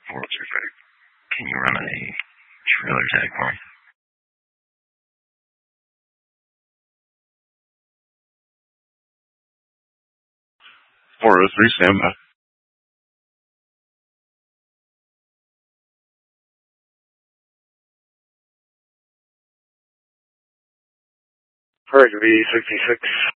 425. Can you run a trailer tag for me? 403, stand by. Correct, V66.